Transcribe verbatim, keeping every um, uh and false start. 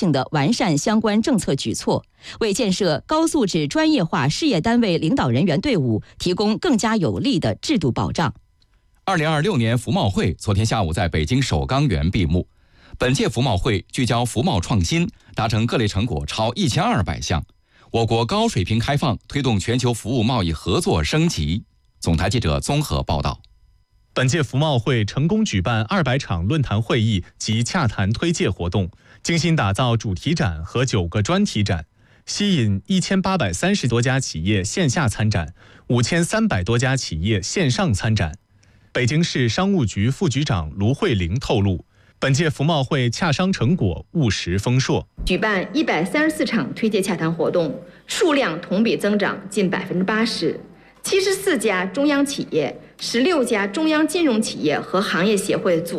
性地完善相关政策举措，为建设高素质专业化事业单位领导人员队伍提供更加有力的制度保障。 二零二六年服贸会昨天下午在北京首钢园闭幕。本届服贸会聚焦服贸创新，达成各类成果超一千二百项。我国高水平开放推动全球服务贸易合作升级。总台记者综合报道。 本届服贸会成功举办二百场论坛会议及洽谈推介活动，精心打造主题展和九个专题展，吸引一千八百三十多家企业线下参展，五千三百多家企业线上参展。北京市商务局副局长卢慧玲透露，本届服贸会洽商成果务实丰硕， 举办一百三十四场推介洽谈活动，数量同比增长近百分之八十。七十四家中央企业、十六家中央金融企业和行业协会组